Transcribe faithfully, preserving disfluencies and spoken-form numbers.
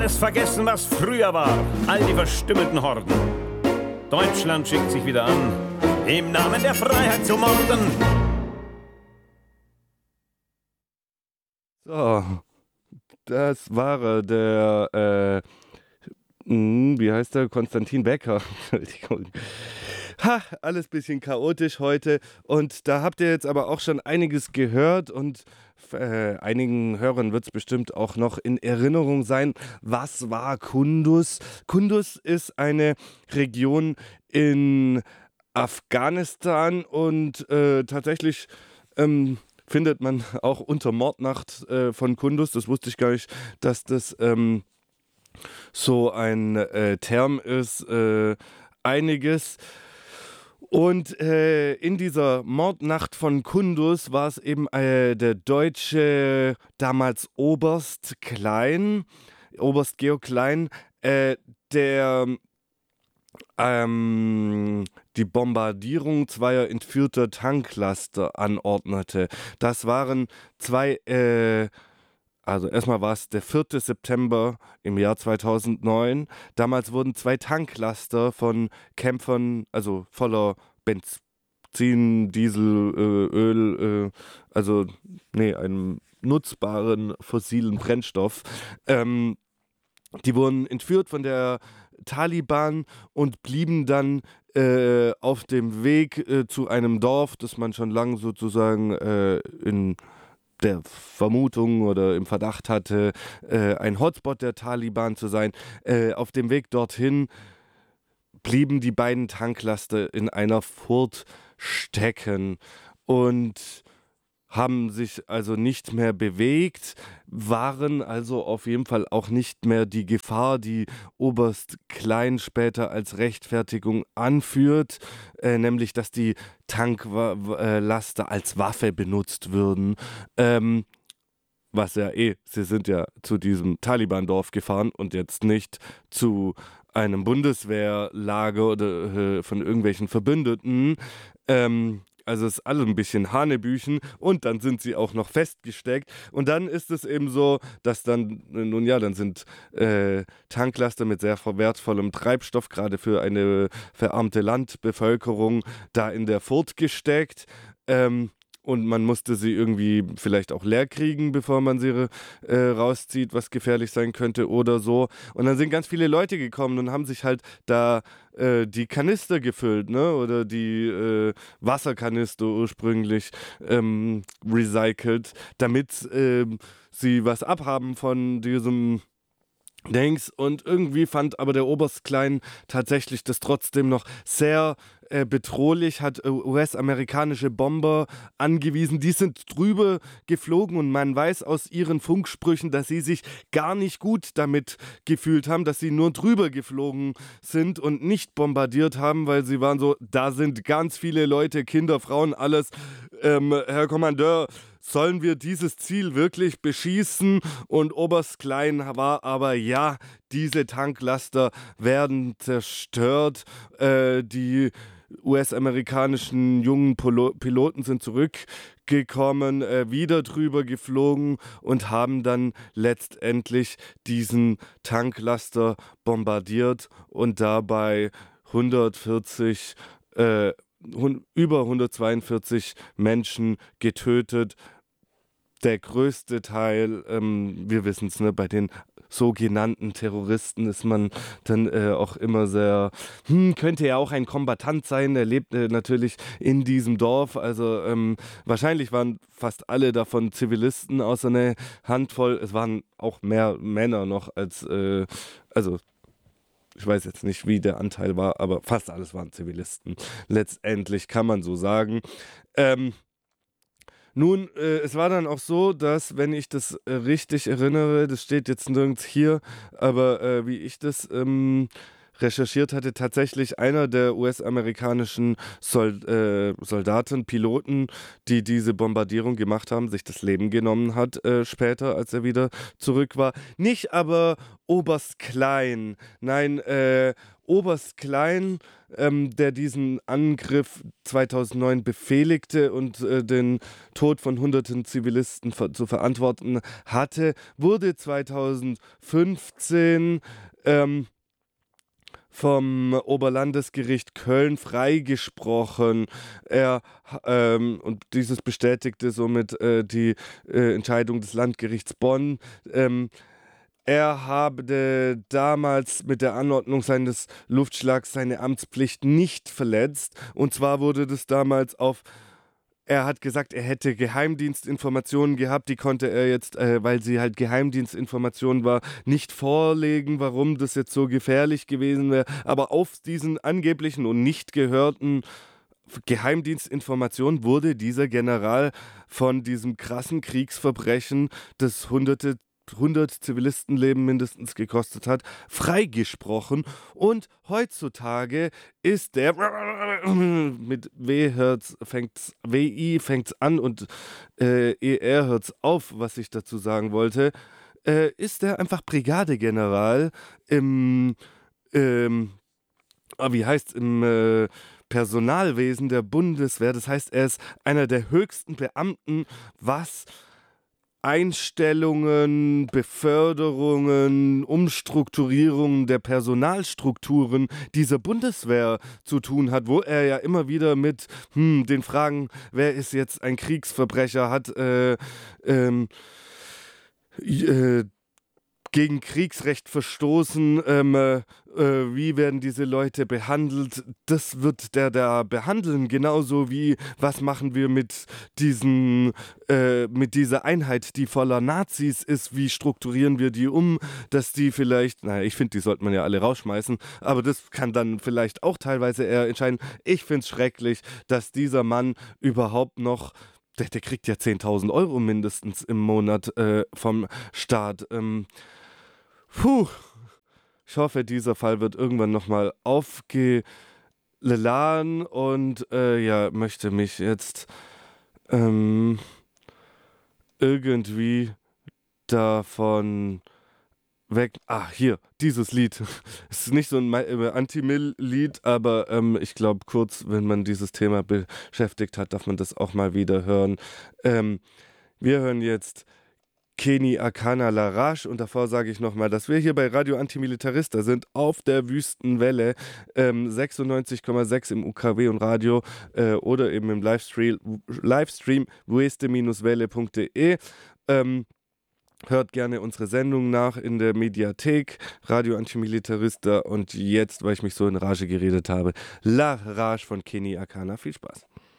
Es vergessen, was früher war, all die verstümmelten Horden. Deutschland schickt sich wieder an, im Namen der Freiheit zu morden. So, das war der, äh, mh, wie heißt der, Konstantin Becker. Entschuldigung. Ha, alles bisschen chaotisch heute und da habt ihr jetzt aber auch schon einiges gehört und äh, einigen Hörern wird es bestimmt auch noch in Erinnerung sein, was war Kunduz? Kunduz ist eine Region in Afghanistan und äh, tatsächlich ähm, findet man auch unter Mordnacht äh, von Kunduz, das wusste ich gar nicht, dass das ähm, so ein äh, Term ist, äh, einiges. Und äh, in dieser Mordnacht von Kunduz war es eben äh, der deutsche, damals Oberst Klein, Oberst Georg Klein, äh, der ähm, die Bombardierung zweier entführter Tanklaster anordnete. Das waren zwei, äh, also erstmal war es der vierte September im Jahr zweitausendneun. Damals wurden zwei Tanklaster von Kämpfern, also voller Benzin, Diesel, äh, Öl, äh, also nee, einem nutzbaren fossilen Brennstoff, ähm, die wurden entführt von der Taliban und blieben dann äh, auf dem Weg äh, zu einem Dorf, das man schon lange sozusagen äh, in der Vermutung oder im Verdacht hatte, äh, ein Hotspot der Taliban zu sein. Äh, auf dem Weg dorthin blieben die beiden Tanklaster in einer Furt stecken und haben sich also nicht mehr bewegt, waren also auf jeden Fall auch nicht mehr die Gefahr, die Oberst Klein später als Rechtfertigung anführt, äh, nämlich dass die Tanklaster als Waffe benutzt würden. Ähm, was ja eh, sie sind ja zu diesem Taliban-Dorf gefahren und jetzt nicht zu einem Bundeswehrlager oder äh, von irgendwelchen Verbündeten. Ähm, Also ist alles ein bisschen Hanebüchen und dann sind sie auch noch festgesteckt. Und dann ist es eben so, dass dann, nun ja, dann sind äh, Tanklaster mit sehr wertvollem Treibstoff, gerade für eine verarmte Landbevölkerung, da in der Furt gesteckt. Ähm, und man musste sie irgendwie vielleicht auch leer kriegen, bevor man sie äh, rauszieht, was gefährlich sein könnte oder so. Und dann sind ganz viele Leute gekommen und haben sich halt da äh, die Kanister gefüllt, ne? Oder die äh, Wasserkanister ursprünglich ähm, recycelt, damit äh, sie was abhaben von diesem Dings. Und irgendwie fand aber der Oberst Klein tatsächlich das trotzdem noch sehr äh, bedrohlich, hat äh, U S-amerikanische Bomber angewiesen, die sind drüber geflogen und man weiß aus ihren Funksprüchen, dass sie sich gar nicht gut damit gefühlt haben, dass sie nur drüber geflogen sind und nicht bombardiert haben, weil sie waren so, da sind ganz viele Leute, Kinder, Frauen, alles, ähm, Herr Kommandeur, sollen wir dieses Ziel wirklich beschießen? Und Oberst Klein war aber, ja, diese Tanklaster werden zerstört. Äh, die U S-amerikanischen jungen Polo- Piloten sind zurückgekommen, äh, wieder drüber geflogen und haben dann letztendlich diesen Tanklaster bombardiert und dabei hundertvierzig äh, über hundertzweiundvierzig Menschen getötet. Der größte Teil, ähm, wir wissen es, ne, bei den sogenannten Terroristen ist man dann äh, auch immer sehr, hm, könnte ja auch ein Kombattant sein, der lebt äh, natürlich in diesem Dorf, also ähm, wahrscheinlich waren fast alle davon Zivilisten, außer eine Handvoll, es waren auch mehr Männer noch als, äh, also ich weiß jetzt nicht, wie der Anteil war, aber fast alles waren Zivilisten. Letztendlich kann man so sagen. Ähm, nun, äh, es war dann auch so, dass, wenn ich das äh, richtig erinnere, das steht jetzt nirgends hier, aber äh, wie ich das ähm, recherchiert hatte, tatsächlich einer der U S-amerikanischen Sold, äh, Soldaten, Piloten, die diese Bombardierung gemacht haben, sich das Leben genommen hat äh, später, als er wieder zurück war. Nicht aber Oberst Klein, nein, äh, Oberst Klein, ähm, der diesen Angriff zweitausendneun befehligte und äh, den Tod von hunderten Zivilisten ver- zu verantworten hatte, wurde zweitausendfünfzehn ähm, vom Oberlandesgericht Köln freigesprochen. Er ähm, und dieses bestätigte somit äh, die äh, Entscheidung des Landgerichts Bonn. Ähm, er habe damals mit der Anordnung seines Luftschlags seine Amtspflicht nicht verletzt. Und zwar wurde das damals auf Er hat gesagt, er hätte Geheimdienstinformationen gehabt, die konnte er jetzt, äh, weil sie halt Geheimdienstinformationen war, nicht vorlegen, warum das jetzt so gefährlich gewesen wäre. Aber auf diesen angeblichen und nicht gehörten Geheimdienstinformationen wurde dieser General von diesem krassen Kriegsverbrechen, das hunderte hundert Zivilistenleben mindestens gekostet hat, freigesprochen. Und heutzutage ist der mit W hört's, fängt's, W I fängt's an und äh, E R hört's auf, was ich dazu sagen wollte, äh, ist er einfach Brigadegeneral im, ähm, ah, wie heißt's, im äh, Personalwesen der Bundeswehr. Das heißt, er ist einer der höchsten Beamten, was Einstellungen, Beförderungen, Umstrukturierungen der Personalstrukturen dieser Bundeswehr zu tun hat, wo er ja immer wieder mit hm, den Fragen, wer ist jetzt ein Kriegsverbrecher, hat äh, ähm, äh, gegen Kriegsrecht verstoßen, ähm, äh, äh, wie werden diese Leute behandelt, das wird der da behandeln, genauso wie, was machen wir mit diesen, äh, mit dieser Einheit, die voller Nazis ist, wie strukturieren wir die um, dass die vielleicht, naja, ich finde, die sollte man ja alle rausschmeißen, aber das kann dann vielleicht auch teilweise eher entscheiden. Ich finde es schrecklich, dass dieser Mann überhaupt noch, der, der kriegt ja zehntausend Euro mindestens im Monat äh, vom Staat, ähm, Puh, ich hoffe, dieser Fall wird irgendwann nochmal aufgeladen und äh, ja, möchte mich jetzt ähm, irgendwie davon weg. Ah, hier, dieses Lied. Es ist nicht so ein äh, Anti-Mill-Lied, aber ähm, ich glaube, kurz, wenn man dieses Thema beschäftigt hat, darf man das auch mal wieder hören. Ähm, wir hören jetzt Kenny Akana Larache und davor sage ich nochmal, dass wir hier bei Radio Antimilitarista sind auf der Wüstenwelle ähm, sechsundneunzig Komma sechs im U K W und Radio äh, oder eben im Livestream, Livestream weste welle punkt de. Ähm, Hört gerne unsere Sendung nach in der Mediathek, Radio Antimilitarista und jetzt, weil ich mich so in Rage geredet habe, La Rage von Kenny Akana. Viel Spaß.